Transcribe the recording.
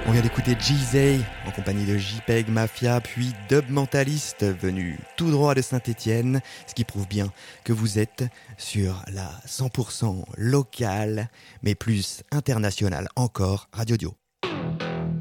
On vient d'écouter Jeezy en compagnie de JPEG Mafia, puis Dub Mentalist venu tout droit de Saint-Étienne, ce qui prouve bien que vous êtes sur la 100% locale, mais plus internationale encore, Radio Dio.